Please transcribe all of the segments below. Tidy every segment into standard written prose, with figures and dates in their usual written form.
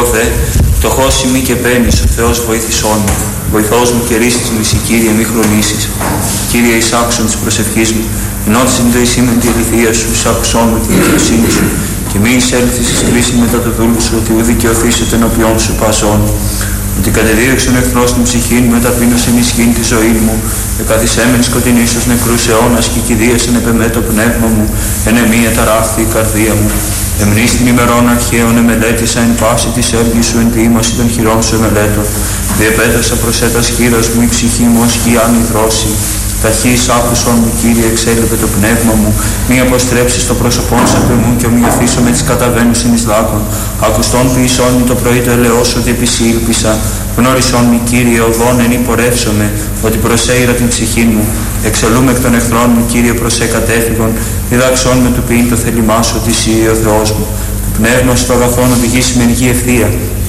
δε, φτωχός ημί και παίρνεις, ο Θεός βοήθησόν μου. Βοηθός μου και ρίστης μου εσύ, Κύριε, μη χρονίσεις. Κύριε, εισάξον της προσευχής μου, ενώτησιν το εσύ με τη αληθεία σου, εισάξον με τη δικαιοσύνη σου, και μη εισέλθεις εις κρίση μετά το δούλου σου, ότι ου δικαιωθήσετε ενώπιόν σου πάσον. Ότι κατεδίωξε ο εχθρός την ψυχή μου, μεταπείνωσε ενισχύν τη ζωή μου, εκαθισέμεν σκοτεινή στους νεκρούς αιώνας και κηδίασεν επεμέ το πνεύμα μου, εν εμία ταράχθη η καρδία μου. Εμνείς την ημερών αρχαίων εμελέτησα εν πάση της έργης σου, εν ποίημαση των χειρών σου εμελέτω. Διεπέτρασα προς έτας χείρας μου, η ψυχή μου ως σκιάν υδρώσει. Ταχύς άκουσον μου, Κύριε, εξέλιπε το πνεύμα μου, μη αποστρέψεις το πρόσωπόν σου απ' εμού και μη αφήσω με τις καταβαίνουσιν εις λάκων. Ακουστόν ποιησόν μου το πρωί το ελεός ότι επισήλπισα. Γνώρισόν μη, Κύριε, οδόν εν υπορεύσομαι, ότι προσέειρα την ψυχή μου. Εξελούμε εκ των εχθρών μου, Κύριε, προσέ κατέφυγον. Διδάξον με του ποιήν το θέλημά σου, ότι εσύ ο Θεός μου. Το πνεύμα στο αγαθόν οδηγήσει με ενεργή ευθεία.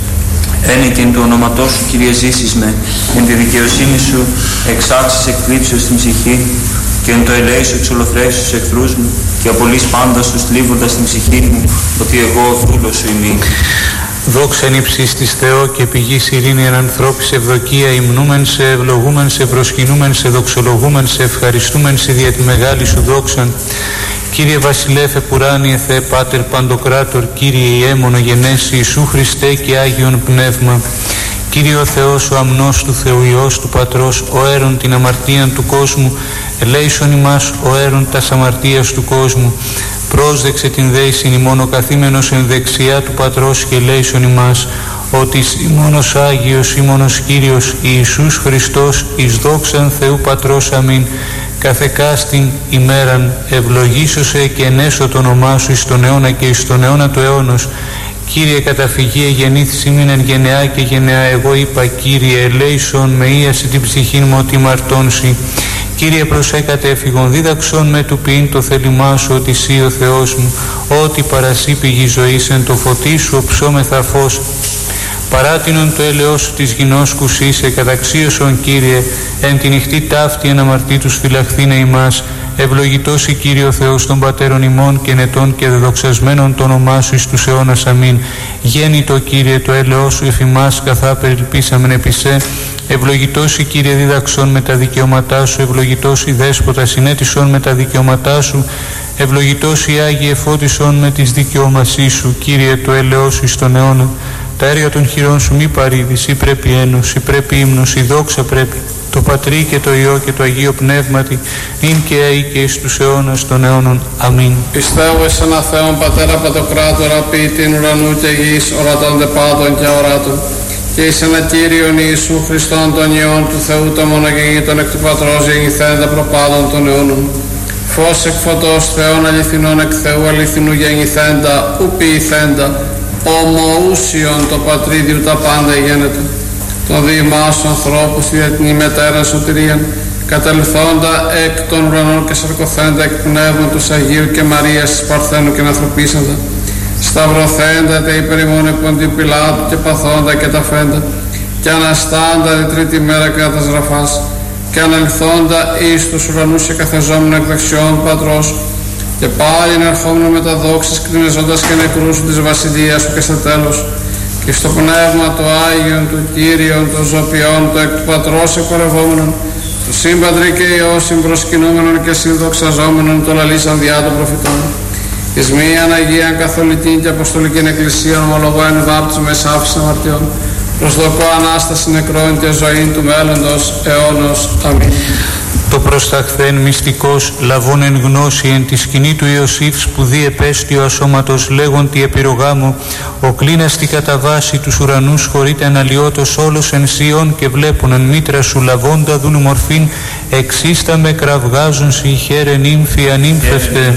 Ένεκεν του ονόματός σου, Κύριε, ζήσεις με, εν τη δικαιοσύνη σου εξάξεις εκκλήψεως στην ψυχή, και εν το ελέη σου εξολοθρεύσεις τους εχθρούς μου, και απολύς πάντα τους θλίβοντας την ψυχή μου, ότι εγώ ο δούλος σου ημί. Δόξα νύψης της Θεό και πηγής ειρήνη εν ανθρώπης ευδοκία, υμνούμεν σε, ευλογούμεν σε, προσκυνούμεν σε, δοξολογούμεν σε, ευχαριστούμεν σε δια τη μεγάλη σου δόξαν. Κύριε Βασιλέφε Πουράνιε Θεέ Πάτερ Παντοκράτορ, Κύριε Ιέμονο Γενέση, Ιησού Χριστέ και Άγιον Πνεύμα, Κύριε ο Θεός ο αμνός του Θεού Υιός του Πατρός, ο έρων την αμαρτίαν του κόσμου, ελέησον ημάς ο έρων τας αμαρτίας του κόσμου, πρόσδεξε την δέησιν ημών ο καθήμενος εν δεξιά του Πατρός και ελέησον ημάς, ότι ημώνος Άγιος, ημώνος Κύριος Ιησούς Χριστός, εις δόξαν Θεού Πατρός αμήν, καθεκάστην ημέραν ευλογήσωσε και ενέσω το όνομά σου εις τον αιώνα και εις τον αιώνα του αιώνος. Κύριε καταφυγή εγεννήθης ημίν εν γενεά και γενεά, εγώ είπα Κύριε ελέησον με ίαση την ψυχήν μου ότι μαρτώνσι. Κύριε προσέκατε έφυγον, δίδαξον με του ποιήν το θέλημά σου, ότι εσύ ο Θεός μου, ότι παρασύ πηγή ζωής εν το φωτί σου οψόμεθα φως. Παράτινον το έλεος σου της γινώσκους είσαι, καταξίωσον Κύριε, εν τη νυχτή ταύτη εν αμαρτήτους φυλαχθήνε ημάς. Ευλογητός η Κύριε ο Θεός των Πατέρων ημών και νετών και δεδοξασμένων το όνομά σου εις τους αιώνας αμήν. Γέννητο Κύριε το έλεος σου εφ' ημάς καθά περιλπίσαμεν επί σε. Ευλογητός η Κύριε δίδαξον με τα δικαιώματά σου, ευλογητός η Δέσποτα συνέτησον με τα δικαιώματά σου, ευλογητός η Άγιε φώτισον με τις δικαιώμασή σου. Κύριε το έλεος σου εις τον αιώνα. Τα έργα των χειρών σου μη παρήδεις, ή πρέπει ένος, ή πρέπει ύμνος, ή δόξα πρέπει, το Πατρί και το Υιό και το Αγίο Πνεύματι, νυν και αεί και εις τους αιώνας των αιώνων. Αμήν. Πιστεύω εις ένα Θεόν Πατέρα Παντοκράτορα, ποιητήν ουρανού και γης, ορατών δε πάντων και αοράτων, και εις ένα Κύριον Ιησού Χριστόν των Υιών του Θεού το μονογεννήτων εκ του Πατρός γεννηθέντα προπάντων των αιώνων. Φως εκ φωτός Θεών αληθινών εκ Θεού αληθινού γεννηθέντα, ου ποιηθέντα, ομοούσιον το Πατρίδιου τα πάντα γένετο. Των διημάς ανθρώπους δια την ημετέραν σωτηρίαν, καταληθόντα εκ των ουρανών και σαρκωθέντα εκ πνεύματος Αγίου και Μαρίας της Παρθένου και ανθρωπίσαντα, σταυρωθέντα τα υπερημών Ποντίου Πιλάτου και παθόντα και τα φέντα, και αναστάντα τη τρίτη μέρα κατά τας γραφάς, και αναλυθόντα εις τους ουρανούς και καθεζόμενο εκ δεξιών Πατρός, και πάλι ερχόμενο με τα δόξης κτηνεζόντας και νεκρούς σου της βασιλείας σου και στα τέλος, και στο πνεύμα το Άγιον του Κύριον των Ζωπιών το εκ του Πατρός εκπορευόμενον, του Σύμπατρη και Υιό συμπροσκυνούμενον και συνδοξαζόμενον το λαλήσαν διά των προφητών, εις μίαν Αγίαν Καθολική και Αποστολική Εκκλησία ομολογώ εν βάπτισμα εις άφησης αμαρτιών, προσδοκώ Ανάσταση νεκρών και ζωή του μέλλοντος αιώνος. Αμήν. Το προσταχθέν μυστικός λαβών εν γνώση εν τη σκηνή του Ιωσήφ σπουδή επέστιο ασώματος λέγοντι επιρογάμου, ο κλίναστη κατά βάση τους ουρανούς χωρείται αναλιώτος όλος εν σιών και βλέπουν εν μήτρα σου λαβώντα δούνου μορφήν εξίστα με κραυγάζουν σοι χαίρε νύμφη ανύμφευτε.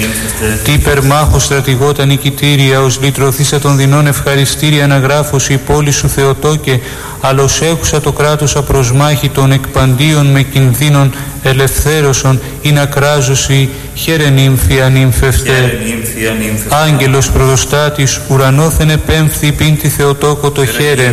Τι υπερμάχος στρατηγότα νικητήρια ως λυτρωθήσα των δεινών ευχαριστήρια αναγράφωση η πόλη σου Θεοτόκε, αλλος έχουσα το κράτος απροσμάχητον εκ παντίων με κινδύνων ελευθέρωσον, ή να κράζωση, χαίρε νύμφη ανύμφευτε. Άγγελος προδοστάτης, ουρανόθεν επέμφθη, πίντη Θεοτόκο το χαίρε.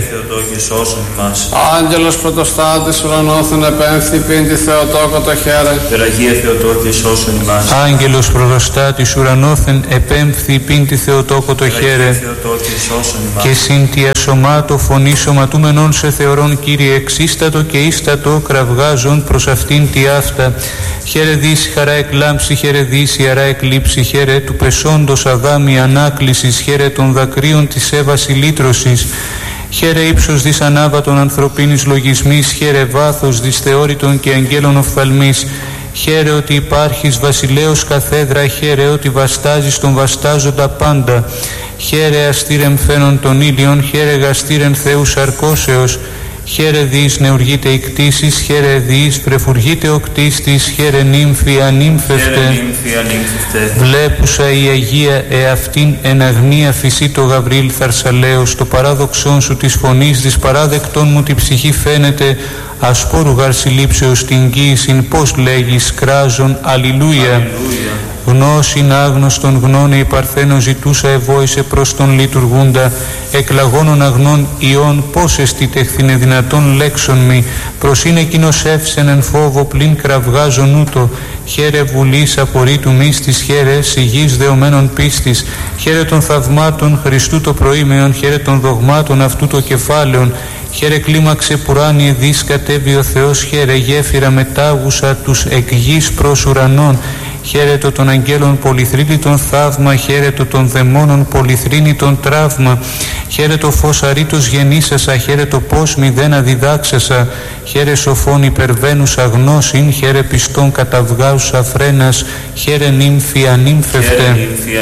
Άγγελος πρωτοστάτης, ουρανόθεν επέμφθη, πίντη Θεοτόκο το χαίρε. Περαγία Θεοτόκε σώσον ημάς. Άγγελος προδοστάτης, ουρανόθεν επέμφθη, πίντη Θεοτόκο το χαίρε. Και συν τη ασωμάτω φωνή σωματούμενον σε θεωρών, Κύριε, εξίστατο και ίστατο κραυγάζον προς αυτήν τη αυτά. Χαίρε δύση χαρά εκλάμψη, χαίρε δύση αρά εκλείψη, χαίρε του πεσόντος Αδάμη ανάκλησης, χαίρε των δακρύων της Εύας ηλίτρωσης. Χαίρε ύψος δις ανάβατον ανθρωπίνης λογισμής, χαίρε βάθος δις θεώρητον και αγγέλων οφθαλμής. Χαίρε ότι υπάρχεις βασιλέως καθέδρα, χαίρε ότι βαστάζεις τον βαστάζοντα πάντα. Χαίρε αστήρεν φαίνον των ήλιων, χαίρε γαστήρεν Θεού σαρκώσεως. Χαίρε διείς νεουργείται η κτήσης, χαίρε διείς πρεφουργείται ο κτίστης, χαίρε νύμφη ανύμφευτε. Βλέπουσα η Αγία εαυτήν εν αγνία φυσί το Γαβρίλ Θαρσαλέως, το παράδοξόν σου της φωνής δυσπαράδεκτον μου τη ψυχή φαίνεται, ασπόρου γαρσιλήψεως την γύησιν, πώς λέγεις κράζον αλληλούια. Γνώσιν άγνωστον γνώνε η Παρθένο ζητούσα ευόησε προς τον λειτουργούντα, εκλαγώνων αγνών ιών πώς εστιτεχθήνε δυνατόν λέξον μη, προς είναι εκείνος εύσεν εν φόβο πλην κραυγάζον ούτω. Χαίρε βουλής απορρίτου μίστης, χαίρε σιγής δεωμένων πίστης, χαίρε των θαυμάτων Χριστού το προήμεον, χαίρε των δογμάτων αυτού το κεφάλαιον. Χαίρε κλίμαξε πουράνιε δις κατέβει ο Θεός, χαίρε γέφυρα μετάγουσα τους εκ γης προς ουρανών. Χαίρετο των αγγέλων πολυθρύνητον θαύμα, χαίρετο των δαιμόνων πολυθρύνητον τραύμα. Χαίρετο φως αρήτως γεννήσασα, χαίρετο πώς μηδένα διδάξασα. Χαίρε σοφών υπερβαίνουσα γνώσιν, χαίρε πιστών καταυγάουσα φρένας, χαίρε νύμφη ανύμφευτε.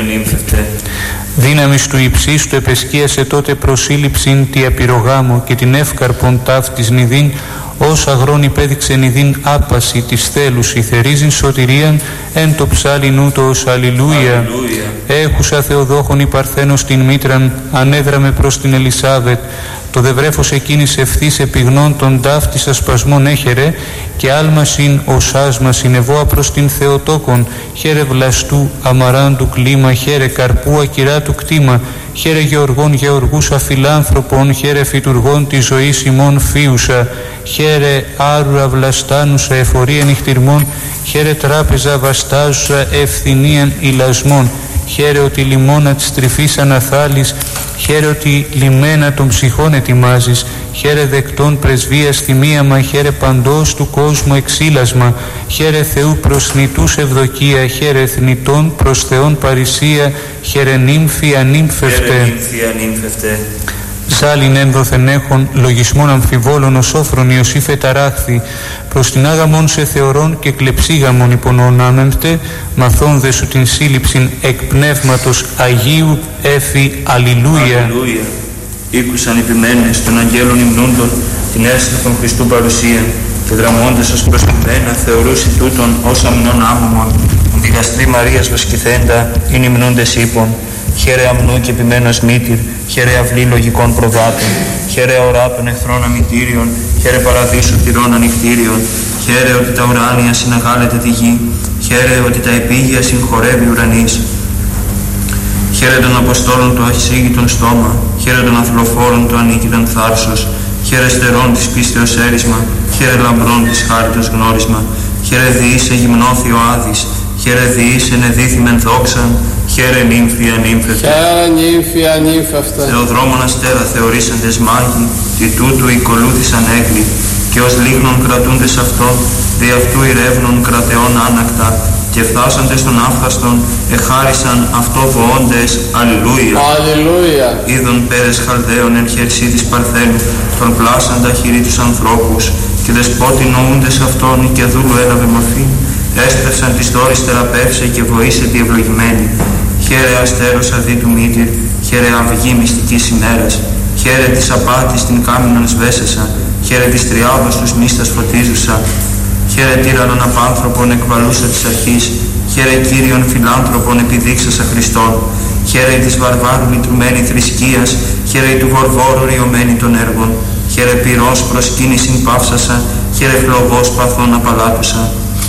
Δύναμις του υψίστου επεσκίασε τότε προσήλυψην τη απειρογάμο και την εύκαρπον ταύτης νηδίν, ως αγρόν υπέδειξε νηδίν άπαση της θέλους, ηθερίζειν σωτηρίαν εν το ψάλιν ούτως αλληλούια. Έχουσα Θεοδόχον η Παρθένος την μήτραν, ανέδραμε προς την Ελισάβετ. Το δε βρέφος εκείνης ευθύς επιγνών των ταύτης ασπασμών έχερε, και άλμασιν ως άσμα συνεβόα προς την Θεοτόκον. Χαίρε βλαστού αμαράντου κλίμα, χαίρε καρπού ακυράτου κτήμα. Χαίρε γεωργών γεωργούσα φιλάνθρωπων, χαίρε φυτουργών της ζωής ημών φίουσα. Χαίρε άρουρα βλαστάνουσα εφορία νυχτηρμών, χαίρε τράπεζα βαστάζουσα ευθυνίαν ηλασμών. Χαίρε ότι λιμώνα της τρυφής αναθάλεις, χαίρε ότι λιμένα των ψυχών ετοιμάζεις. Χαίρε δεκτών πρεσβείας θυμίαμα, χαίρε παντός του κόσμου εξήλασμα. Χαίρε Θεού προς νητούς ευδοκία, χαίρε θνητών προς Θεόν παρησία, χαίρε νύμφη ανύμφευτε. Ζάλιν ένδοθεν έχων, λογισμών αμφιβόλων ως όφρον Ιωσήφε ταράχθη. Προς την άγαμον σε θεωρών και κλεψίγαμον υπονών άμεμπτε, μαθών δε σου την σύλληψην εκ πνεύματος Αγίου έφη αλληλούια. Ήκουσαν επιμένες των αγγέλων υμνούντων την αίσθηση των Χριστού παρουσία, και γραμμώντας ως προς την πένα θεωρούσι τούτον ως αμνών άμμων, τη γαστρή Μαρίας βοσκηθέντα ειν υμνούντες ύπων. Χαίρε αμνού και επιμένος μήτηρ, χαίρε αυλή λογικών προβάτων, χαίρε ορά των εχθρών αμητήριων, χαίρε παραδείσου τυρών ανοιχτήριων, χαίρε ότι τα ουράνια συναγάλεται τη γη, χαίρε ότι τα επίγεια συγχωρεύει ουρανής. Χαίρε των Αποστόλων του αχυσίγητον στόμα, χαίρε των αθλοφόρων του ανίκητον θάρσος, χαίρε στερών της πίστεως έρισμα, χαίρε λαμπρών της χάριτος γνώρισμα, χαίρε διήσε γυμνώθη ο Άδης, χαίρε διήσε ενεδίθημεν δόξαν, χαίρε νύμφη ανύμφευτε. Χαίρε νύμφη ανύμφευτε. Θεοδρόμων αστέρα θεωρήσαντες μάγοι, τι τούτου οικολούθησαν έγκλη, και ως λίγνων κρατούντες αυτών, δι' αυτού ηρεύνων κρατεών άνακτα, και φτάσαντες στον άφθαστον, εχάρισαν αυτό βοώντες, αλληλούια. Αλληλούια. Είδον πέρες Χαλδαίων εν χερσί της Παρθένου, τον πλάσαντα χειρί τους ανθρώπους, και δεσπότη νοούντες αυτόν και δούλου έλαβε μορφή. Έστρεψαν της δόρης θεραπεύσε και βοήσε τη ευλογημένη. Χαίρε αστέρος αδί του μήτηρ, χαίρε αυγή μυστικής ημέρας. Χαίρε της απάτης την κάμινον σβέσεσα, χαίρε της τριάδος τους νύστας φωτίζουσα. Χαίρε τύρανον απάνθρωπον εκβαλούσα της αρχής, χαίρε Κύριον φιλάνθρωπον επιδείξασα Χριστόν. Χαίρε της βαρβάρου λυτρουμένη θρησκείας, χαίρε του βορβόρου ριωμένη των έργων. Χαίρε πυρός προσκύνησιν παύσασα, χαίρε φλογός παθών απαλάτουσα.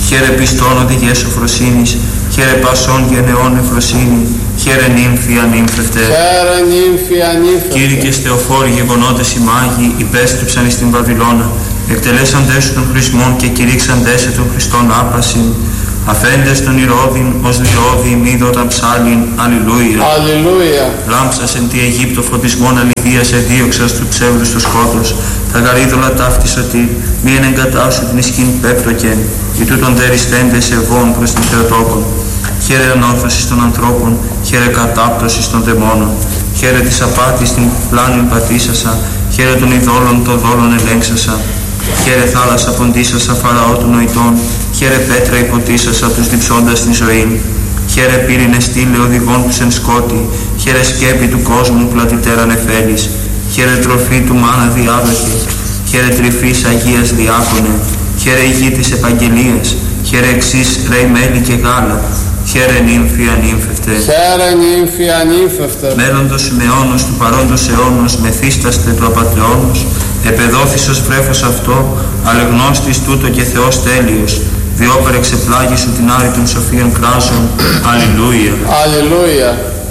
χαίρε πιστών οδηγές σοφροσύνης, χαίρε πασών γενεών εφροσύνη, χαίρε νύμφη ανύμφευτε. Χαίρε νύμφη ανύμφευτε. Κήρυκες Θεοφόροι γεγονότες οι μάγοι, υπέστρεψαν εις την Βαβυλώνα, εκτελέσαντες των χρησμών και κηρύξαντες των Χριστών άπασιν, αφέντες των Ηρώδην ως διώδη μήδωταν ψάλιν, αλληλούια. Αλληλούια. Λάμψας εν τη Αιγύπτο φωτισμόν αληθείας εδίωξας του ψεύδους το σκότος, τα γαρίδωλα ταύτης ότι μη εν εγκατάσου την ισχύν πέπτωκεν, ή τούτον δεριστέντες ευών προς την Θεοτόκον. Χαίρε ανόρθωσης των ανθρώπων, χαίρε κατάπτωσης των δαιμόνων, χαίρε της απάτης την πλάνην πατήσασα, χαίρε των ειδόλων των δόλων ελέγξασα. Χαίρε θάλασσα ποντίσασα Φαραώ των νοητών, χαίρε πέτρα υποτίσασα τους διψώντας την ζωή. Χαίρε πύρινε στήλε οδηγών τους εν σκότη, χαίρε σκέπη του κόσμου πλατητέρα νεφέλης, χαίρε τροφή του μάνα διάδοχη, χαίρε τρυφής Αγίας διάκονε, χαίρε ηγή της επαγγελίας, χαίρε εξής ρέι μέλι και γάλα, χαίρε νύμφη ανύμφευτε. Χαίρε νύμφη ανύμφευτε. Μέλλοντος αιώνος του παρόντος αιώνος, μεθύσταστε του απατεώνος, επεδόθης ως βρέφος αυτό, αλλεγνώστης τούτο και Θεός τέλειος, διόπερ εξεπλάγει σου την άρη των σοφίων κράζων. Αλληλούια. Αλληλούια.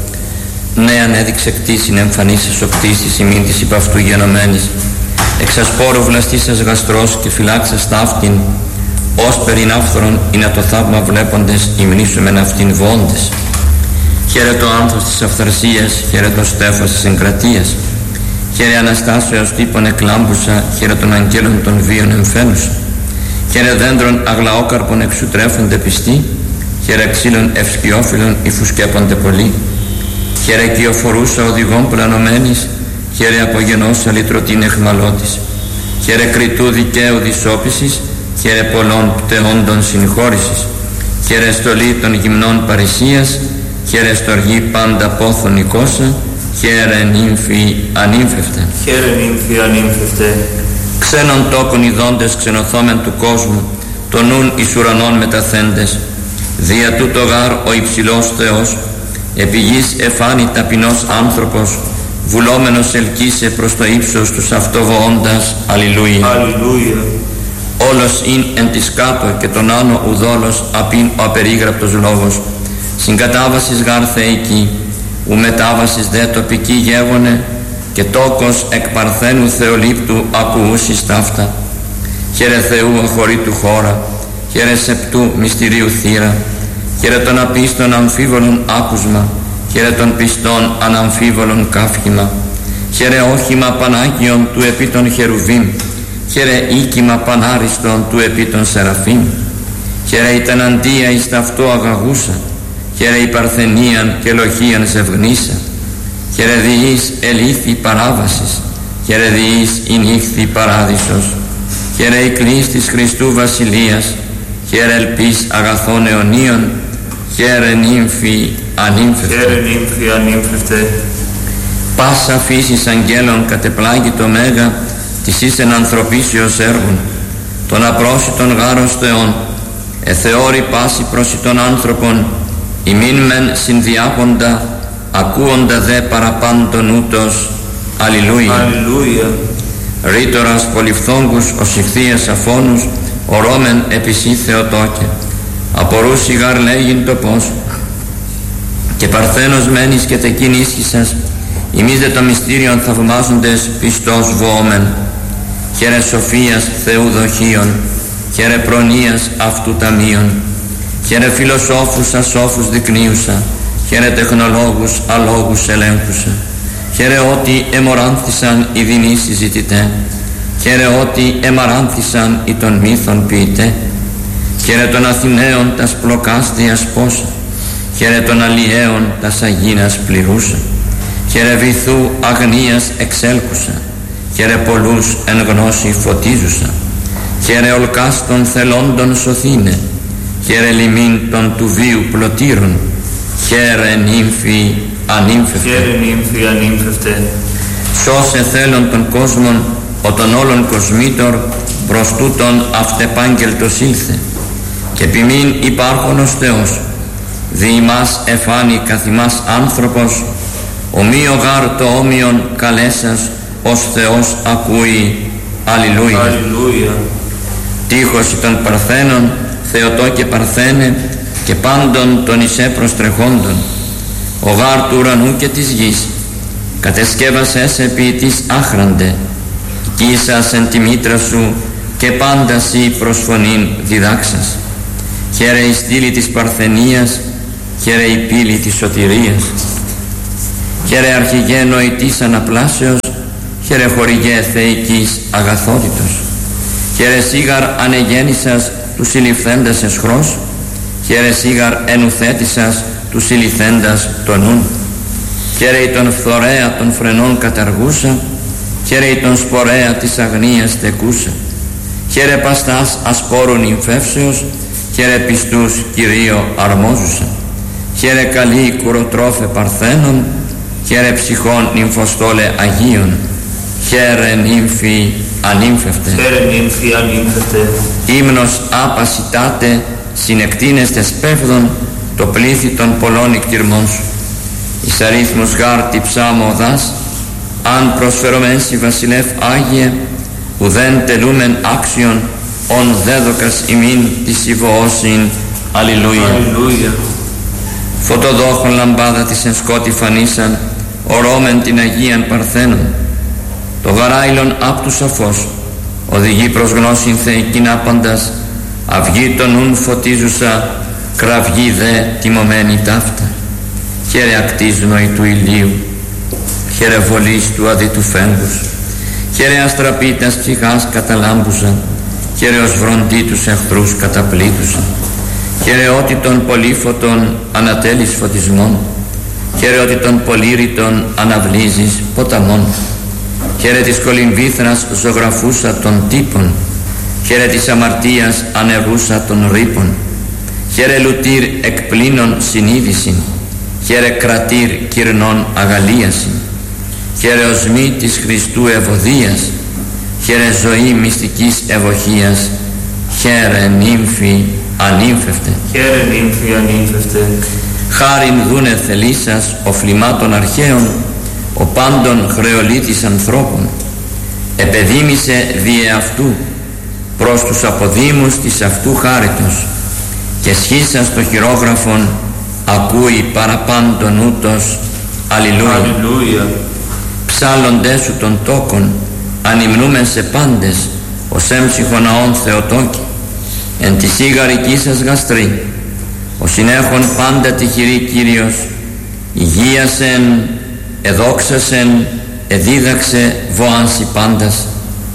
Νέαν έδειξε κτήσιν εμφανίσας ο κτήσης ημίν της υπ' αυτού γενομένης, εξασπόρου βλαστήσας γαστρός και φυλάξας ταύτην, ως περινάφθορον είναι το θαύμα βλέποντες υμνήσουμεν αυτήν βόντες. Χαίρε το άνθος της αυθαρσίας, χαίρε το στέφος της εγκρατείας, χαίρε Αναστάσεως τύπων εκλάμπουσα, χαίρε των αγγέλων των βίων εμφαίνουσα, χαίρε δέντρων αγλαόκαρπων εξού τρέφονται πιστοί, χαίρε ξύλων ευσκιόφυλλων υφουσκέπονται πολλοί, χαίρε κυοφορούσα οδηγών πλανωμένης, χαίρε απογενώσα λυτρωτήν εχμαλώτης, χαίρε κριτού δικαίου δυσόπισης, χαίρε πολλών πτεόντων συγχώρησης, χαίρε στολή των γυμνών παρησίας, χαίρε στοργή πάντα πόθων νικόσα, χαίρε νύμφη ανύμφευτε. Χαίρε νύμφη ανύμφευτε. Ξένων τόκων ειδώντες ξενωθόμεν του κόσμου, των νουν εις ουρανών μεταθέντες, δια τούτο γάρ ο υψηλός Θεός, επί γης εφάνει ταπεινός άνθρωπος, βουλόμενος ελκύσε προς το ύψος τους αυτοβοώντας. Αλληλούια. Αλληλούια. Όλος ειν εν της κάτω και τον άνω ουδόλος απειν ο απερίγραπτος λόγος, συγκατάβασης γάρ θεϊκή, ου μετάβασης δε τοπική γέγονε, και τόκος εκ παρθένου θεολήπτου ακουούσις ταύτα. Χαίρε Θεού αχωρήτου χώρα, χαίρε σεπτού μυστηρίου θύρα, χαίρε των απίστων αμφίβολων άκουσμα, χαίρε των πιστών αναμφίβολων καύχημα, χαίρε όχημα Πανάγιον του επί των χερουβίμ, χαίρε οίκημα πανάριστον του επί των Σεραφείμ, χαίρε η τεναντία εις ταυτό αγαγούσα, χαίρε η παρθενίαν και λοχίαν ζευγνήσα, χαίρε διείς ελήθη παράβασης, χαίρε διείς η νύχθη παράδεισος, χαίρε η κλής της Χριστού Βασιλείας, χαίρε ελπίς αγαθών αιωνίων, χαίρε νύμφη ανύμφευτε. Χαίρε νύμφη ανύμφευτε. Πάσα φύσης αγγέλων κατεπλάγει το μέγα της εις εν ανθρωπίσεως έργων, των απρόσιτων γάρος Θεών, εθεώρη πάση προσιτών άνθρωπων, ημίν μεν συνδιάποντα, ακούοντα δε παραπάντων ούτως. Αλληλούια. Αλληλούια. Ρήτορας πολυφθόγκους ως ηχθείας αφώνους, ορώμεν επισή Θεοτόκε, απορούσι γαρ λέγειν το πώς, και παρθένος μένεις και τεκείν ίσχυσας, ημείς δε το μυστήριον θαυμάζοντες πιστός βόομεν. Χαίρε σοφίας Θεού δοχείων, χαίρε προνοίας αυτού ταμείων, χαίρε φιλοσόφους ασόφους δεικνύουσα, χαίρε τεχνολόγους αλόγους ελέγχουσα, χαίρε ότι εμοράνθησαν οι δεινοί συζητητέ, χαίρε ότι εμαράνθησαν οι των μύθων ποιητέ, χαίρε των Αθηναίων τας πλοκάς διασπόσα, χαίρε των Αλλιέων τας αγίνας πληρούσα, χαίρε βυθού αγνίας εξέλκουσα, χαίρε πολλούς εν γνώση φωτίζουσα, χαίρε ολκάς των θελόντων σωθήνε, χαίρε λιμήν των του βίου πλωτήρων, χαίρε νύμφη ανύμφευτε. Χαίρε νύμφη ανύμφευτε. Σώσε θέλων των κόσμων, ο των όλων κοσμήτωρ, προς τούτον αυτεπάγγελτος ήλθε, και επιμήν υπάρχον ως Θεός, δι' ημάς εφάνει καθ' ημάς άνθρωπος, ομοίο γάρ το όμοιον καλέσας, ως Θεός ακούει. Αλληλούια. Αλληλούια. Τείχος των παρθένων, Θεοτόκε Παρθένε και πάντων των εισέ προστρεχόντων, ο γάρ του ουρανού και της γης, κατεσκεύασες επί της άχραντε, κοίσας εν τη μήτρα σου και πάντα σοι προς φωνήν διδάξας. Χαίρε η στήλη της Παρθενίας, χαίρε η πύλη της σωτηρίας. Χαίρε αρχηγέ νοητής αναπλάσεως, χαίρε χορηγέ θεϊκής αγαθότητος. Χαίρε σίγαρ ανεγέννησας τους συλληφθέντας εσχρός, χαίρε σίγαρ ενουθέτησας τους συλληφθέντας τον νουν. Χαίρε η τον φθορέα των φρενών καταργούσα, χαίρε η τον σπορέα της αγνίας τεκούσα. Χαίρε παστάς ασπόρων νυμφεύσεως, χαίρε πιστούς Κυρίω αρμόζουσα. Χαίρε καλή κουροτρόφε Παρθένων, χαίρε ψυχών νυμφοστόλε Αγίων. Χαίρε νύμφη ανύμφευτε. Χαίρε νύμφη ανύμφευτε. Ύμνος απασιτάτε συνεκτείνεστε σπέβδον το πλήθη των πολλών ικτυρμών σου. Εις αρίθμους γάρτη ψάμω οδάς, αν προσφερωμένσι βασιλεύ Άγιε, ουδέν τελούμεν άξιον, ον δέδοκας ημίν της υβοώσιν. Αλληλούια. Αλληλούια. Φωτοδόχων λαμπάδα της εν σκότη φανίσαν, ορώμεν την Αγίαν Παρθένων. Το γαράιλον απ' του σαφός, οδηγεί προς γνώσιν θεϊκήν άπαντας, αυγή των νουν φωτίζουσα, κραυγή δε τιμωμένη ταύτα. Χαίρε ακτής νοη του ηλίου, χαίρε βολής του αδίτου φέγγους, χαίρε αστραπίτας ψυχάς καταλάμπουσα, χαίρε ως βροντί τους εχθρούς καταπλήτουσα. Χαίρε ότι των πολύφωτων ανατέλεις φωτισμών, χαίρε ότι των πολύρητων αναβλύζεις ποταμών. Χαίρε της κολυμβήθρας ζωγραφούσα των τύπων, χαίρε της αμαρτίας ανεβούσα των ρήπων. Χαίρε λουτήρ εκπλήνων συνείδησιν, χαίρε κρατήρ κυρνών αγαλίασιν. Χαίρε οσμή της Χριστού ευωδίας, χαίρε ζωή μυστικής ευοχίας. Χαίρε νύμφη ανύμφευτε. Χαίρε νύμφη ανύμφευτε. Χάριν δούνε θελήσας οφλημάτων αρχαίων, ο πάντων χρεολίτης ανθρώπων. Επεδήμησε διε αυτού προς τους αποδήμους της αυτού χάριτος, και σχίσας το χειρόγραφον ακούει παραπάντων ούτως. Αλληλούια. Αλληλούια. Ψάλλοντές σου των τόκων, ανυμνούμεν σε πάντες, ως έμψυχο ναόν Θεοτόκη, εν τη σίγαρική σας γαστρή, ο συνέχων πάντα τυχηρή Κύριος, υγείασεν, εδόξασεν, εδίδαξε βόανση πάντας.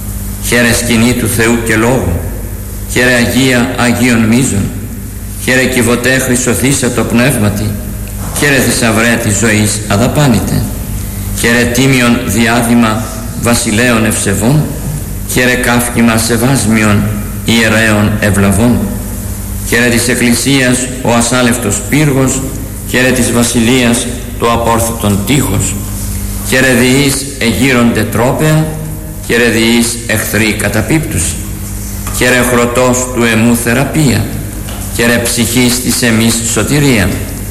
Χαίρε σκηνή του Θεού και Λόγου, χαίρε Αγία Αγίων μίζων, χαίρε κυβωτέ χρυσοθήσα το πνεύματι, χαίρε θησαυρέ της ζωής αδαπάνητε, χαίρε τίμιον διάδημα βασιλέων ευσεβών, χαίρε κάφκιμα σεβάσμιον ιερέων ευλαβών, χαίρε της Εκκλησίας ο ασάλευτος πύργος, χαίρε της βασιλείας το απόρθωτον τείχος, χαίρε διείς εγείρονται τρόπαια, χαίρε διείς εχθροί καταπίπτους, χαίρε χρωτός του εμού θεραπεία, χαίρε ψυχής της εμείς σωτηρία.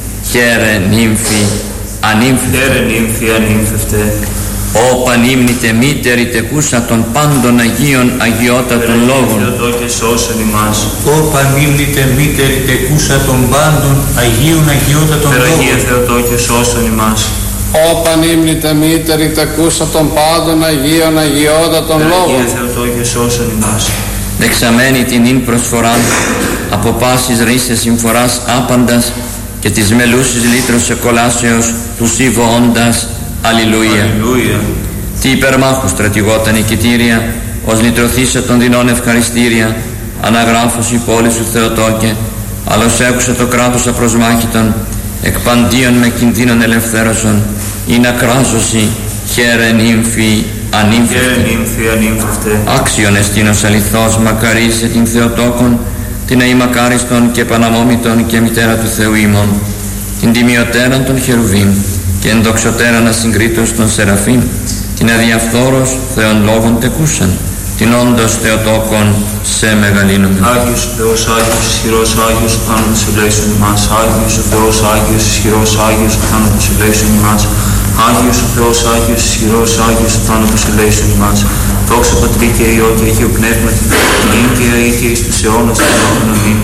Χαίρε νύμφη ανύμφευτε. Χαίρε νύμφη ανύμφευτε. Ω πανύμνητε μήτερη τεκούσα των πάντων Αγίων αγιότατων λόγων. Θεοτόκε σώσον ημάς. Ω πανύμνητε μήτερη τεκούσα των πάντων Αγίων αγιότατων λόγων. Αγία Θεοτόκε σώσον ημάς. Ω πανύμνητε μήτερη τεκούσα των πάντων Αγίων αγιότατων λόγων. Αγία Θεοτόκε σώσον ημάς. Δεξαμένη την ίν προσφοράν από πάσης ρίσες συμφοράς άπαντας και της μελούσης λύτρος εκολάσεως του σύβοοντας. Αλληλούια. Αλληλούια. Τι υπερμάχου στρατηγόταν η κοιτήρια, ως λυτρωθήσα των δεινών ευχαριστήρια, αναγράφος η πόλη σου Θεοτόκε, αλλος έχουσα το κράτος απροσμάχητον, εκπαντίον με κινδύνων ελευθέρωσον, ή να κράζωση. Χαίρε νύμφη ανύμφευτε. Χαίρε νύμφη ανύμφευτε. Άξιον εστίνος αληθώς μακαρίζε την Θεοτόκον, την αημακάριστον και παναμόμητον και μητέρα του Θεού ημών, την τιμιωτέραν των χερουβίμ και ενδοξωτέραν ασυγκρίτως των Σεραφείμ, την αδιαφθόρος Θεών λόγων τεκούσαν, την όντως Θεοτόκον σε μεγαλύνομεν. Άγιος ο Θεός, Άγιος ισχυρός, Άγιος ο θάνατος ελέησον ημάς. Άγιος ο Θεός, Άγιος ισχυρός, Άγιος ο θάνατος ελέησον ημάς. Άγιος ο Θεός, Άγιος ισχυρός, Άγιος ο θάνατος ελέησον ημάς. Δόξα Πατρί και Υιό και Αγίο Πνεύματι, νυν και αεί και εις τους αιώνας των αιώνων αμήν.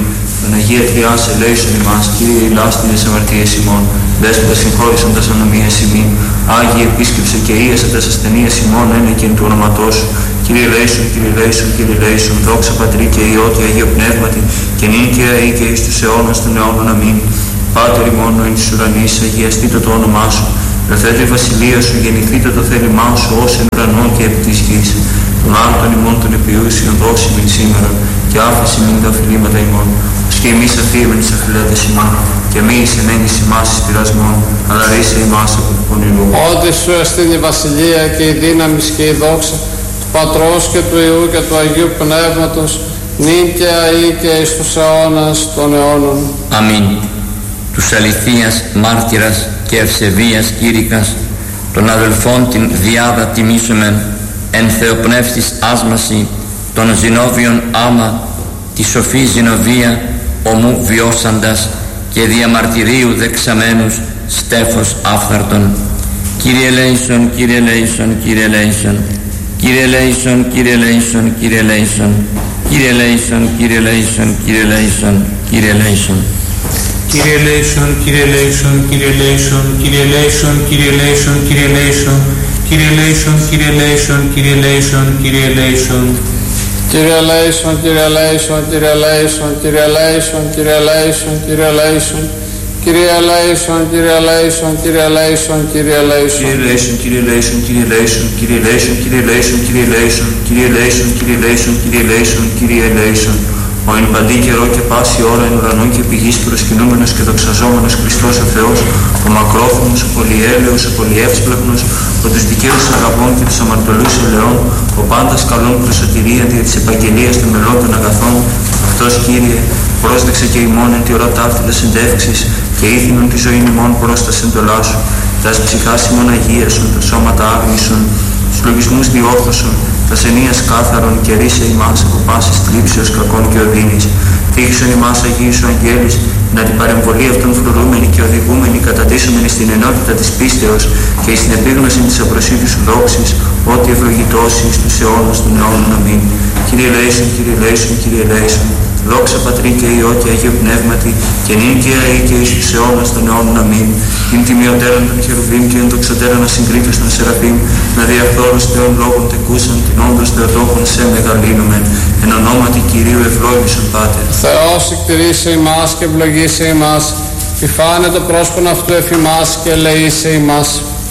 Παναγία Τριάς ελέησον ημάς, Κύριε ηλάστινες αμαρτίες ημών, Δέσποτα συγχώρησον τας ανομίας ημών, Άγιε επίσκεψε και ίεσε τας ασθενείας ημών, ένεκεν του ονοματός σου. Κύριε ελέησον, Κύριε ελέησον, Κύριε ελέησον, δόξα Πατρί και Υιό και Αγίο Πνεύματι, και νυν και αεί και εις τους αιώνας των αιώνων. Αμήν. Πάτερ ημών εν της ουρανής, αγιαστήτω το όνομά σου. Ελθέτω η βασιλεία σου, γεννηθήτω το θέλημά σου, ως εν ουρανό και επί της γης. Των άρτων ημών των επιούσιων δώσει μην σήμερα, και άφηση μην τα οφειλήματα ημών. Ως και εμείς αφήμεν τις αφιλέτες ημών, και μη εις ενέγγις ημάς εις πειρασμών, αλλά ρίσε ημάς από του πονηρού. Ότι σου εστίν η βασιλεία και η δύναμη και η δόξα του Πατρός και του Υιού και του Αγίου Πνεύματος, νυν και αεί και εις τους αιώνας των αιώνων. Αμήν. Τους αληθείας μάρτυρας και ευσεβίας κήρυκας, των αδελφών την διάδα τιμήσομεν, εν θεοπνεύστης άσμαση, των ζηνόβιων άμα, τη σοφή ζηνοβία, ομού βιώσαντας και διαμαρτυρίου δεξαμένους στέφος άφθαρτον. Κύριε ελέησον, Κύριε ελέησον, Κύριε ελέησον, Κύριε ελέησον, Κύριε ελέησον, Κύριε ελέησον, Κύριε ελέησον, Κύριε ελέησον, Κύριε ελέησον, Κύριε ελέησον. Κύριε ελέησον, Κύριε ελέησον, Κύριε ελέησον, Κύριε ελέησον, Κύριε ελέησον, Κύριε ελέησον, Κύριε ελέησον, Κύριε ελέησον, Κύριε ελέησον, Κύριε ελέησον. Κύριε ελέησον, Κύριε ελέησον, Κύριε ελέησον, Κύριε ελέησον, Κύριε ελέησον, Κύριε ελέησον, Κύριε ελέησον, Κύριε ελέησον, Κύριε ελέησον, Κύριε ελέησον. Κύριε ελέησον, Κύριε ελέησον, Κύριε ελέησον, Κύριε ελέησον, Κύριε ελέησον, Κύριε ελέησον, Κύριε ελέησον, Κύριε ελέησον, Κύριε ελέησον, Κύριε ελέησον. Ο εν παντή καιρό και πάση ώρα εν ουρανών και πηγής προσκυνούμενος και δοξαζόμενος Χριστός ο Θεός, ο μακρόφωνος, ο πολυέλεος, ο πολυεύσπλαχνος, ο τους δικαίους αγαπών και τους αμαρτωλούς ελαιών, ο πάντας καλών προς σωτηρία δια της επαγγελίας των μελών των αγαθών, αυτός Κύριε, πρόσδεξε και ημών εν τη ώρα ταύτηλας εντεύξης και ήθινον τη ζωή ημών προς τα συντολά σου, τας ψυχάς ημών αγίασον, τα σώματα άγνησον, τους λογισμούς διόρθωσον, τας ενίας κάθαρον και ρίσε ημάς από πάσης θλίψεως κακών και οδύνης. Τύχησον ημάς Αγίους σου αγγέλης, να την παρεμβολή αυτών φρουρούμενη και οδηγούμενη κατατίσσομενη στην ενότητα της πίστεως και στην επίγνωση της απροσίτης σου δόξης, ότι ευλογητώσει εις τους αιώνας των αιώνων. Αμήν. Κύριε ελέησον, Κύριε ελέησον, Κύριε ελέησον. Δόξα Πατρί και Υιό και Αγίου Πνεύματι, και νυν και αεί και εις τους αιώνας των αιώνων. Αμήν. Ειν τιμιωτέρων των χερουβίμ και εν δοξωτέρων ασυγκρίτως των σεραφείμ, να διαφθόρους Θεών λόγων τεκούσαν, την όντως Θεοτόκων σε μεγαλύνομεν, εν ονόματι Κυρίου ευλόγησον Πάτερ. Θεός εκτηρήσε ημάς και ευλογήσε ημάς, επιφάνε το πρόσωπον αυτού εφημάς και ελεήσε ημάς.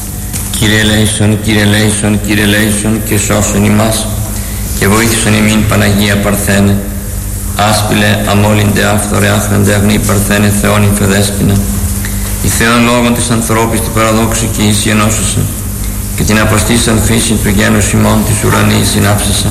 Κύριε ελέησον, Κύριε ελέησον, Κύριε ελέησον και σώσον ημάς, και βοήθησον ημίν Παναγία Παρθένε. Άσπηλε, αμόλυντε, άφθορε, άχραντε, αγνή Παρθένε, Θεόν υφεδέσποινα. Η Θεόν λόγων της ανθρώπης του παραδόξου και ίση ενώσουσα, και την αποστήσαν φύση του γένους ημών της ουρανής συνάψασα.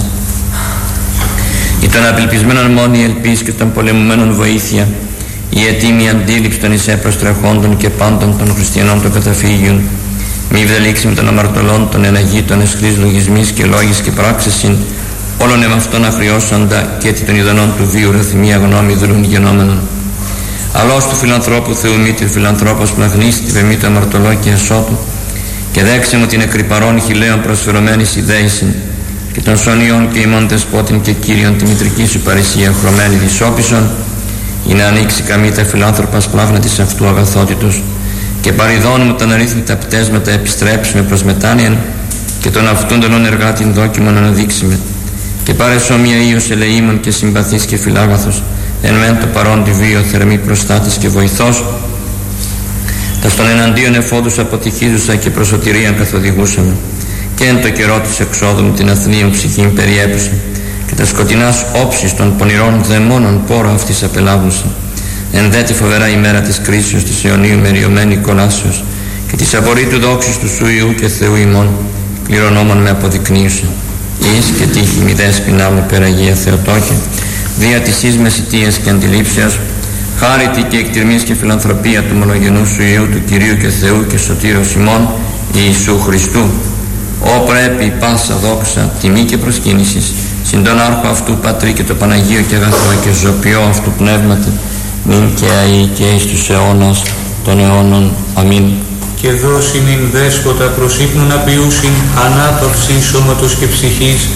Η των απελπισμένων μόνη ελπίς και των πολεμουμένων βοήθεια, η ετοίμη αντίληψη των εισέ προστρεχόντων και πάντων των χριστιανών των καταφύγιων, μη βδελήξει με των αμαρτωλών των εναγήτων εσχρής λογισμής και λόγης και πράξεσιν, όλων εμαυτών αφριώσαντα και των ειδονών του βίου ρεθυμία γνώμη δρούν γενόμενων. Αλός του φιλανθρώπου Θεού μήτηρ φιλανθρώπος πλαγνής τη βεμή του αμαρτωλό και εσώτου, και δέξε μου την εκρυπαρών χιλέων προσφερωμένης ιδέησιν, και των σωνιών και ημών δεσπότην και Κύριον τη μητρική σου παρησία χρωμένη δυσόπισον, ή να ανοίξει καμήτα φιλάνθρωπας πλάγνα της αυτού αγαθότητος, και παριδών μου τα αναρρύθμιτα πτέσματα επιστρέψουμε προς μετάνοιαν, και των αυτούν των εργάτην δόκιμον αναδείξουμε, και πάρε σώμια ίος ελεήμων και συμπαθής και φιλάγαθος, εν μεν το παρόν τη βίο θερμή προστάτης και βοηθός, τα στον εναντίον εφόδους αποτυχίζουσα και προσωτηρίαν καθοδηγούσαμε, και εν το καιρό της εξόδου μου την αθνίων ψυχήν περιέπουσα, και τα σκοτεινάς όψεις των πονηρών δαιμόνων πόρο αυτής απελάβουσα, εν δε τη φοβερά ημέρα της κρίσεως της αιωνίου μεριωμένη κολάσεως, και της απορρίτου δόξης του σου Ιού και Θεού ημών, κληρονόμων με αποδεικνύουσα. Εις και τύχη μη δέσποινά μου Περαγία Θεοτόκε, δια της εις μεσητείας και αντιλήψεως, χάρητη και εκτιρμής και φιλανθρωπία του μονογενού σου Υιού του Κυρίου και Θεού και Σωτήρος ημών Ιησού Χριστού, ο πρέπει πάσα δόξα, τιμή και προσκύνησης συν τον άρχο αυτού Πατρί και το Παναγίο και αγαθό και ζωπιό αυτού πνεύματι, νυν και αεί και εις τους αιώνας των αιώνων. Αμήν. Και δώσει νυν δέσποτα προς ύπνον απειούσιν, ανάπαυση σώματος και ψυχής,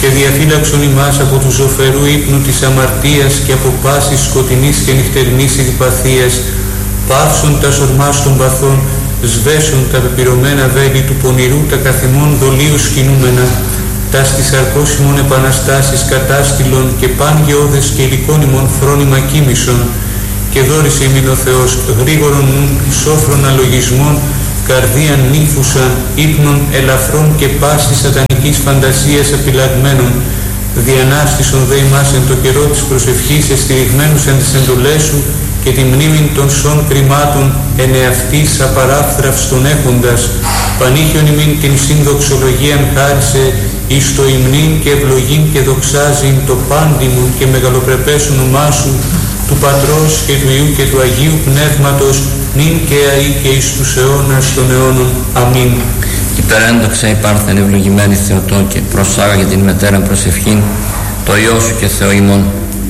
και διαφύλαξον ημάς από του ζωφερού ύπνου της αμαρτίας και από πάσης σκοτεινής και νυχτερινής ιδιπαθίας, πάυσον τα σορμάς των παθών, σβέσον τα πεπυρωμένα βέλη του πονηρού τα καθημών δολίου σκηνούμενα, τα στις αρκός ημών επαναστάσεις κατάστηλον και παν γεώδες και υλικών ημών φρόνημα κοίμησον, και δόρισε ημίν ο Θεός γρήγορον νουν σόφρον αλογισμών, καρδίαν νύφουσαν, ύπνων ελαφρών και πάσης σατανικής φαντασίας απειλαγμένων, διανάστησον δε ημάς εν το καιρό της προσευχής εστηριγμένους εν τις εντολές σου και τη μνήμην των σών κρυμάτων εν εαυτής απαράφθραυστον έχοντας, πανήχιον ημίν την συνδοξολογίαν χάρισε εις το υμνήν και ευλογήν και δοξάζειν το πάντιμον και μεγαλοπρεπές όνομά σου, του Πατρός και του Υιού και του Αγίου Πνεύματος, νυν και αεί και εις τους αιώνας των αιώνων. Αμήν. Υπερέντοξα υπάρχεν ευλογημένη Θεοτόκε, προσάγαγε την μετέρα προσευχήν, το Υιό σου και Θεό ημών,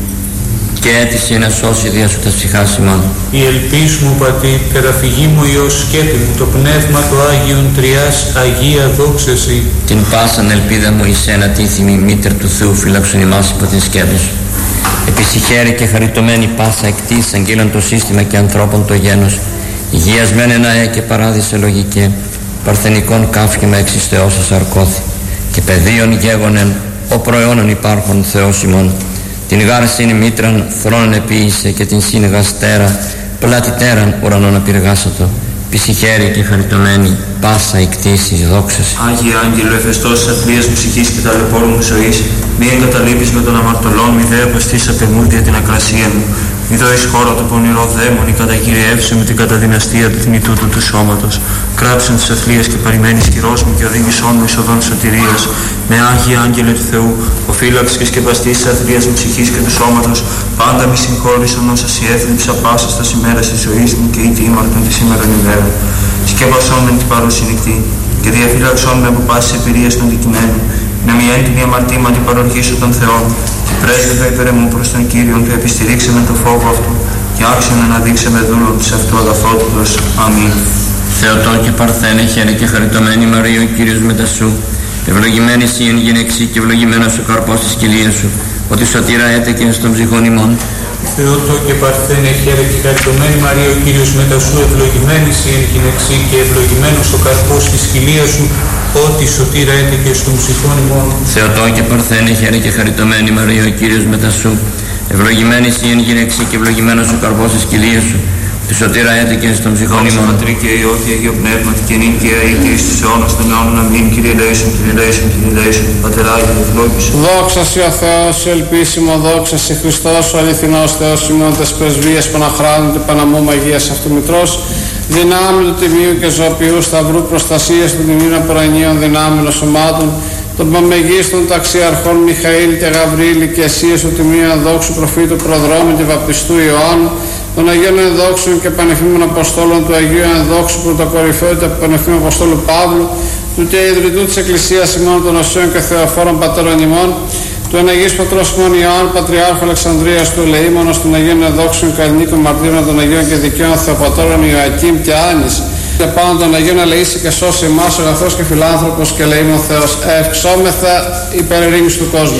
και έτησε να σώσει δια σου τα ψυχάς ημών. Η ελπίς μου Πατήρ, τεραφυγή μου Υιός σκέπη μου, το Πνεύμα το Άγιον Τριάς, Αγία δόξαση. Την πάσαν ελπίδα μου εις ένα τίθιμη μήτερ του Θεού φυλάξον ημάς υπό την σκέπη σου. Επισυχαίρη και χαριτωμένη πάσα εκτής αγγείλαν το σύστημα και ανθρώπων το γένος, υγιασμένε ναέ και παράδεισε λογικέ, παρθενικών κάφημα εξής Θεός αρκώθη, και παιδίων γέγονεν ο προαιώνων υπάρχων Θεός ημών, την γάρσιν μήτραν θρόνων επίησε και την σύνγαστέρα πλατιτέραν ουρανών απειργάσατο, πισυχαίρη και χαριτωμένη πάσα εκτίσεις δόξαση. Άγιε Άγγελο, εφεστός της αθλίας μου ψυχής και ταλαιπώρου μου ζωής, μη εγκαταλείπεις με τον αμαρτωλόν, μη δε αποστείς απεμούδια την ακρασία μου, μη δώεις χώρο του πονηρό δαίμον, ή κατακυριεύσου με την καταδυναστία του θνητού του σώματος. Κράτησον τις αθλίες και παρημένης κυρός μου και οδήγησόν μου εις οδόν σωτηρίας. Με Άγιε Άγγελε του Θεού, ο φύλαξ και σκεπαστής της αθλίας μου ψυχής και του σώματος, πάντα μη συγχώρησον όσα σοι έθλιψα πάσα στα ημέρας της ζωής μου και είτε ήμαρτον τη σήμερον ημέρα. Σκέπασόν με την παρούση νυχτή και διαφύλαξόν με από πάσης εμπειρίας των δικημένων, να μη έντιμη αμαρτήματι παρορχήσω των Θεών, και πρέσβευε υπέρ μου προς τον Κύριον και επιστηρίξε με το φόβο αυτού, και άξιον να δείξε με δούλον της αυτού αγαθότητος. Αμήν. Θεοτό και παρθένε, χαίρε και χαριτωμένη Μαρία, ο Κύριος μετά σου, ευλογημένη εσύ εν γυναίξη και ευλογημένος ο καρπός της κοιλίας σου, ότι σωτήρα έτεκε στον ψυχών ημών. Θεότο και παρθένε, χαίρε και χαριτωμένη Μαρία, ο Κύριος μετά σου, ευλογημένη εσύ εν γυναίξη και ευλογημένος ο καρπός της κοιλίας σου, ότι σωτήρα έτεκε στον ψυχών ημών. Θεοτό και παρθένε, χαίρε και χαριτωμένη Μαρία, ο Κύριος μετά σου, ευλογημένη εσύ εν γυναίξη και ευλογημένος ο καρπός της κοιλίας σου, τη σωτήρα έτεκε στον ψυχών ημών. Πατρί και Υιό και Αγίο Πνεύματι και νυν και αεί και εις τους αιώνας των αιώνων. Αμήν. Κύριε ελέησον, Κύριε ελέησον, Κύριε ελέησον. Πατεράγιο, ευλόγησον. Δόξα σοι ο Θεός, ο ελπίσιμο, δόξα σοι Χριστός, ο αληθινός Θεός ημών, τες πρεσβείες παναχράνονται παναμού μαγείας αυτού μητρός, δυνάμει του τιμίου και ζωοποιού σταυρού προστασίας του τιμίων απορανίων δυνάμεων σωμάτων, των παμεγίστων ταξιαρχών Μιχαήλ και Γαβρίλη και Εσίας του τιμίου δόξου προφήτου προδρόμου και βαπτιστού Ιωάννου, των Αγίων Ενδόξων και Πανεφήμων Αποστόλων του Αγίου Ενδόξου Πρωτοκορυφαίου του Πανεφήμου Αποστόλου Παύλου, του και ιδρυτού της Εκκλησίας ημών των Οσίων και Θεοφόρων Πατέρων ημών, του Εναγής Πατρός ημών Ιωάννου Πατριάρχου Αλεξανδρίας του Ελεήμονος, των Αγίων Ενδόξων και Ελληνίκων Μαρτύρων, των Αγίων και Δικαίων Θεοπατώρων Ιωακήμ και Άνης, και πάνω των Αγίων ελεήσει και σώσει εμάς ο αγαθός και φιλάνθρωπος και ελεήμων Θεός, ευξόμεθα υπέρ ειρήνης του κόσμου,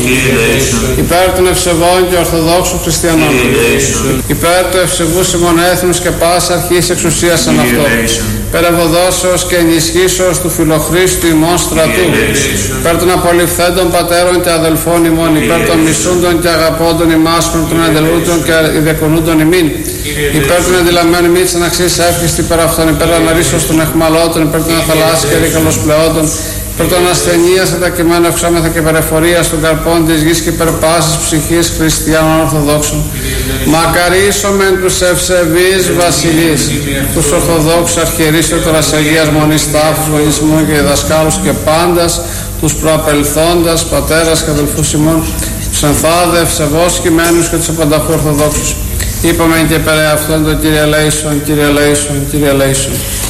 υπέρ των ευσεβών και ορθοδόξων χριστιανών, υπέρ του ευσεβούς ημών έθνους και πάσης αρχής εξουσίας εν αυτό, υπέρ ευωδόσεως και ενισχύσεως του φιλοχρήστου ημών στρατού, υπέρ των απολυφθέντων πατέρων και αδελφών ημών, υπέρ των μισούντων και αγαπώντων ημάς, των εντελούντων και ιδεκονούντων ημίν, υπέρ των εντυλαμμένων ημί της αναξής εύχιστη υπέρ αυτών, υπέρ των αναρίσεως των εχμαλώτων, υπέρ των αθαλάσσης και ρίκαλος πλεόντων, υπέρ των ασθενείας κατακειμένων ευξόμεθα και υπερεφορίας των καρπών της γης και υπέρ πάσης ψυχής χριστιανών ορθοδόξων. Μακαρίσομεν τους ευσεβείς βασιλείς, τους ορθοδόξους αρχιερείς και τώρα Αγίας Μονής τάφους, γονισμού και διδασκάλους και πάντας, τους προαπελθόντας, πατέρας και αδελφούς ημών, τους ενθάδε ευσεβώς κειμένους και τους απανταχού ορθοδόξους. Είπαμε και πέρα αυτόν τον Κύριε ελέησον, Κύριε ελέησον, Κύριε ελέησον.